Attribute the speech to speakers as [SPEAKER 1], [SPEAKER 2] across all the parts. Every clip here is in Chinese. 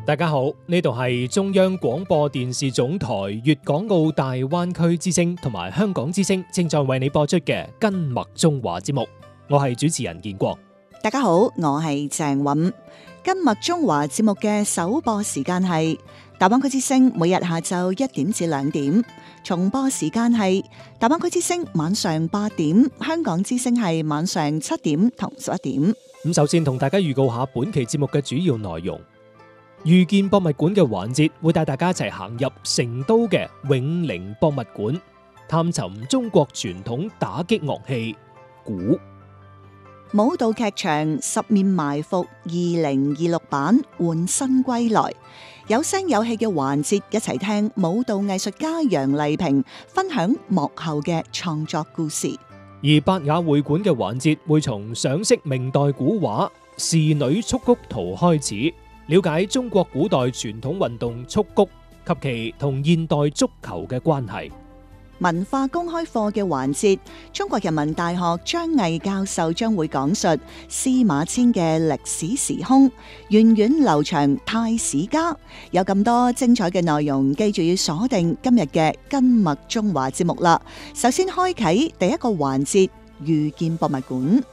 [SPEAKER 1] 大家好，呢度係中央廣播電視總台粵港澳大灣區之聲同埋香港之聲正在為你播出嘅跟麥中華節目，我係主持人建國。
[SPEAKER 2] 大家好，我係鄭韻。跟麥中華節目嘅首播時間係大灣區之聲每日下晝1點至2點，重播時間係大灣區之聲晚上8點，香港之聲係晚上7點同11點。
[SPEAKER 1] 咁首先同大家預告下本期節目嘅主要內容。遇見博物館嘅環節會帶大家一齊行入成都嘅永寧博物館，探尋中國傳統打擊樂器鼓。
[SPEAKER 2] 舞蹈劇場《十面埋伏》2026版換新歸來，有聲有戲嘅環節，一齊聽舞蹈藝術家楊麗萍分享幕後嘅創作故事。
[SPEAKER 1] 而百雅會館嘅環節會從賞識明代古畫《仕女蹴鞠圖》開始，了解中國古代傳統運動蹴鞠及其同現代足球嘅關係。
[SPEAKER 2] 文化公開課嘅環節，中國人民大學張毅教授將會講述司馬遷嘅歷史時空，源遠流長太史家。有咁多精彩嘅內容，記住要鎖定今日嘅跟麥中華節目啦。首先開啟第一個環節，遇見博物館。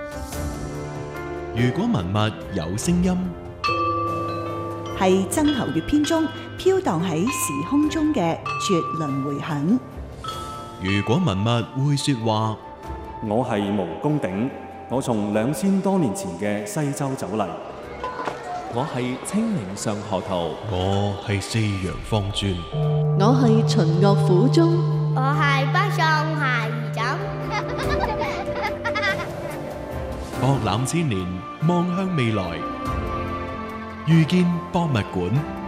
[SPEAKER 3] 如果文物有聲音，
[SPEAKER 2] 係曾侯乙篇中飄蕩喺時空中嘅絕倫迴響。
[SPEAKER 3] 如果文物會說話，
[SPEAKER 4] 我係毛公鼎，我從2000多年前嘅西周走嚟。
[SPEAKER 5] 我係清明上河圖，
[SPEAKER 3] 我係四陽方尊，
[SPEAKER 6] 我係秦樂府中，
[SPEAKER 7] 我係北宋下夷枕。
[SPEAKER 3] 博覽千年，望向未來，遇見博物館。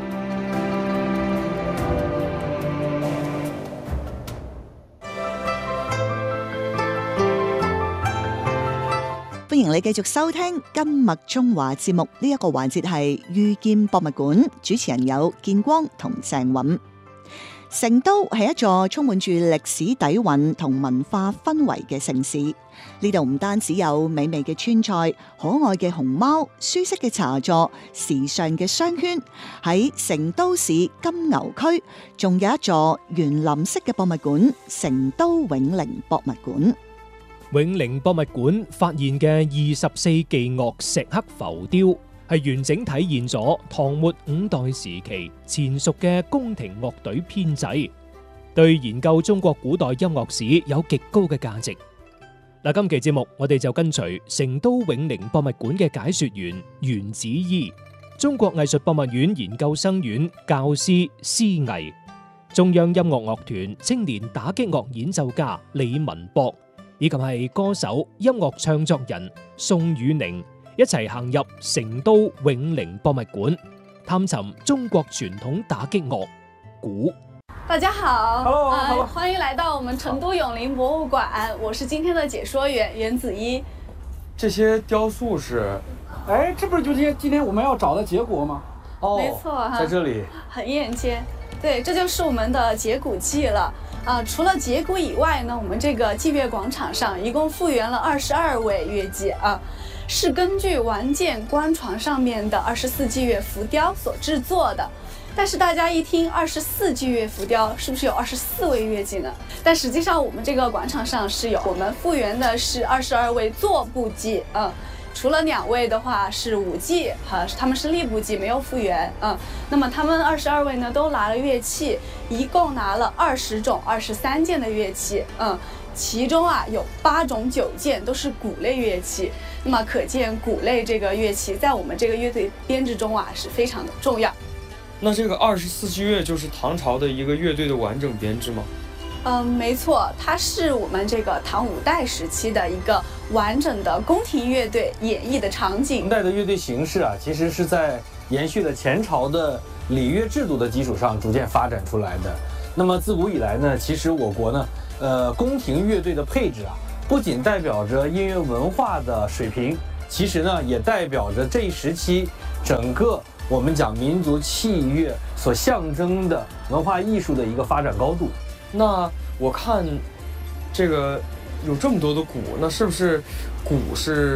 [SPEAKER 2] 歡迎你繼續收聽跟麥中華節目，呢一個環節係遇見博物館，主持人有建光同鄭韻。成都係一座充滿住歷史底蘊同文化氛圍嘅城市，呢度唔單止有美味嘅川菜、可愛嘅熊貓、舒適嘅茶座、時尚嘅商圈。喺成都市金牛區仲有一座園林式嘅博物館——成都永寧博物館。
[SPEAKER 1] 永寧博物館發現嘅24技樂石刻浮雕，係完整體現咗唐末5代時期前蜀嘅宮廷樂隊編制，對研究中國古代音樂史有極高嘅價值。嗱，今期節目我哋就跟隨成都永寧博物館嘅解說員袁子怡、中國藝術博物院研究生院教師施毅、中央音樂樂團青年打擊樂演奏家李文博，以及係歌手、音樂創作人宋宇寧，一齊行入成都永寧博物館，探尋中國傳統打擊樂鼓。
[SPEAKER 8] 大家好，
[SPEAKER 4] Hello.
[SPEAKER 8] 歡迎來到我們成都永寧博物館，我是今天的解說員袁子怡。
[SPEAKER 4] 這些雕塑是，哎，這不是就是今天我們要找的結果嗎？哦，
[SPEAKER 8] 沒錯，
[SPEAKER 4] 在這裡
[SPEAKER 8] 很眼尖。對，這就是我們的節鼓祭了。除了節鼓以外呢，我們這個祭樂廣場上一共復原了22位樂伎啊，是根據玩劍官床上面的24祭樂浮雕所製作的。但是大家一聽24祭樂浮雕，是不是有24位樂伎呢？但實際上我們這個廣場上是有，我們復原的是22位坐步伎，除了2位的話是舞伎，他們是立步伎，沒有復原。那麼他們22位呢都拿了樂器，一共拿了20種23件的樂器，其中有8種9件都是鼓類樂器。那麼可見鼓類這個樂器在我們這個樂隊編制中是非常的重要。
[SPEAKER 9] 那這個24祭樂就是唐朝的一個樂隊的完整編制嗎？
[SPEAKER 8] 沒錯，它是我們這個唐5代時期的一個完整的宮廷樂隊演繹的場景。
[SPEAKER 10] 唐代的樂隊形式其實是在延續了前朝的禮樂制度的基礎上逐漸發展出來的。那麼自古以來呢，其實我國呢，宮廷樂隊的配置不僅代表着音樂文化的水平，其實呢也代表着這一時期整個我們講民族器樂所象徵的文化藝術的一個發展高度。
[SPEAKER 9] 那我看這個有這麼多的鼓，那是不是鼓是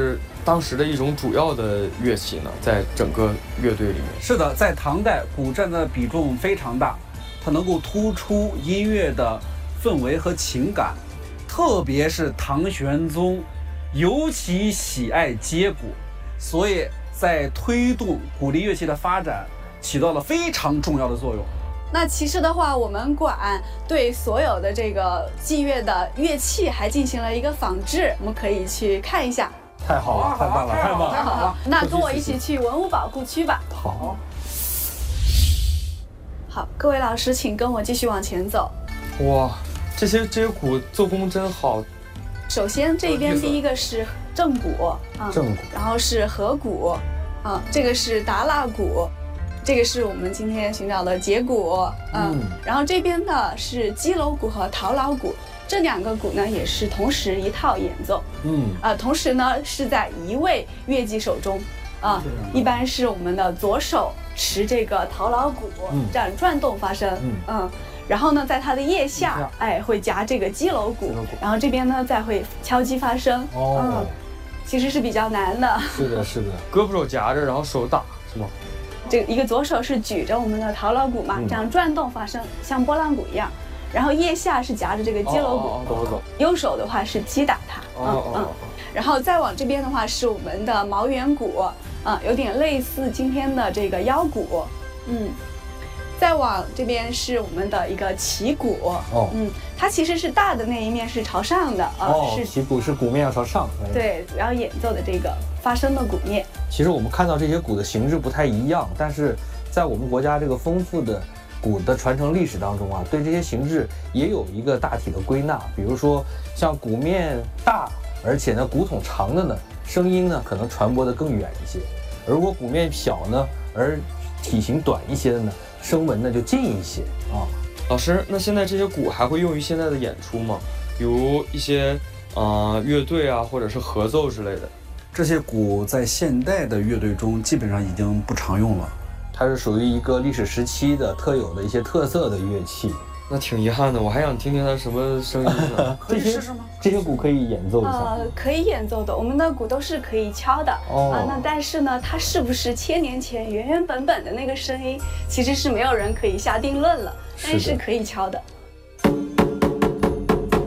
[SPEAKER 9] 当时的一种主要的乐器呢？在整个乐队里面。
[SPEAKER 4] 是的，在唐代，鼓占的比重非常大，它能够突出音乐的氛围和情感，特别是唐玄宗尤其喜爱接鼓，所以在推动鼓励乐器的发展起到了非常重要的作用。
[SPEAKER 8] 那其实的话，我们馆对所有的这个祭乐的乐器还进行了一个仿制，我们可以去看一下。
[SPEAKER 10] 太好了，太棒了，太棒了！
[SPEAKER 8] 太好了，那跟我一起去文物保护区吧。
[SPEAKER 10] 好，
[SPEAKER 8] 好，各位老师，请跟我继续往前走。
[SPEAKER 9] 哇，这些鼓做工真好。
[SPEAKER 8] 首先这边第一个是正鼓啊，
[SPEAKER 10] 正鼓，
[SPEAKER 8] 然后是合鼓啊，这个是达腊鼓。这个是我们今天寻找的节鼓，然后这边呢是基楼鼓和陶老鼓，这两个鼓呢也是同时一套演奏，同时呢是在一位乐伎手中，一般是我们的左手持这个陶老鼓，这样转动发声，然后呢在它的腋下，会夹这个基楼鼓，然后这边呢再会敲击发声，其实是比较难的。
[SPEAKER 10] 是的，是的，
[SPEAKER 9] 胳膊手夹着，然后手打，是吗？
[SPEAKER 8] 这个一个左手是举着我们的陶老鼓嘛，这样转动发声，像拨浪鼓一样。然后腋下是夹着这个基楼鼓，右手的话是击打它，然后再往这边的话是我们的毛圆鼓，有点类似今天的这个腰鼓，再往这边是我们的一个旗鼓，它其实是大的那一面是朝上的，
[SPEAKER 10] 是旗鼓是鼓面要朝上，
[SPEAKER 8] 对，主要演奏的这个发声的鼓面。
[SPEAKER 10] 其实我们看到这些鼓的形制不太一样，但是在我们国家这个丰富的鼓的传承历史当中啊，对这些形制也有一个大体的归纳。比如说像鼓面大，而且呢鼓筒长的呢，声音呢可能传播的更远一些；而如果鼓面小呢，而体型短一些的呢，声纹呢就近一些啊。
[SPEAKER 9] 老师，那现在这些鼓还会用于现在的演出吗？比如一些乐队啊，或者是合奏之类的。
[SPEAKER 4] 这些鼓在现代的乐队中基本上已经不常用了，
[SPEAKER 10] 它是属于一个历史时期的特有的一些特色的乐器。
[SPEAKER 9] 那挺遗憾的，我还想听听它什么声音呢？
[SPEAKER 4] 可以试试吗？
[SPEAKER 10] 这些鼓可以演奏一下？
[SPEAKER 8] 可以演奏的，我们的鼓都是可以敲的那但是呢，它是不是1000年前原原本本的那个声音，其实是没有人可以下定论了，但是可以敲的。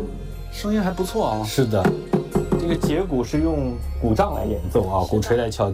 [SPEAKER 4] 声音还不错啊。
[SPEAKER 10] 是的，这个节鼓是用鼓杖来演奏啊，鼓槌来敲击。